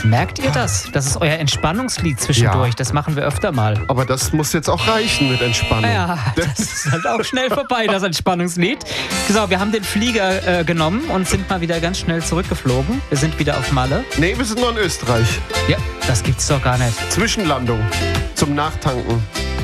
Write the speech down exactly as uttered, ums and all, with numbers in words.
Merkt ihr das? Das ist euer Entspannungslied zwischendurch. Ja. Das machen wir öfter mal. Aber das muss jetzt auch reichen mit Entspannung. Ja, das ist halt auch schnell vorbei, das Entspannungslied. So, wir haben den Flieger äh, genommen und sind mal wieder ganz schnell zurückgeflogen. Wir sind wieder auf Malle. Nee, wir sind noch in Österreich. Ja, das gibt's doch gar nicht. Zwischenlandung zum Nachtanken.